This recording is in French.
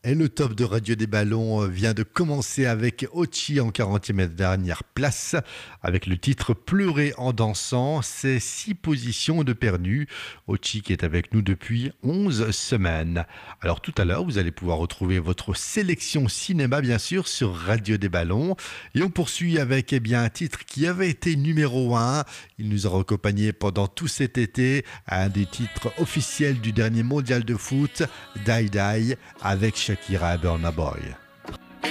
Et le top de Radio des Ballons vient de commencer avec Ochi en 40e dernière place, avec le titre Pleurer en dansant. C'est 6 positions de perdu. Ochi qui est avec nous depuis 11 semaines. Alors tout à l'heure, vous allez pouvoir retrouver votre sélection cinéma, bien sûr, sur Radio des Ballons. Et on poursuit avec un titre qui avait été numéro 1. Il nous a accompagnés pendant tout cet été. Un des titres officiels du dernier mondial de foot, Die Die, avec Shakira et Burna Boy.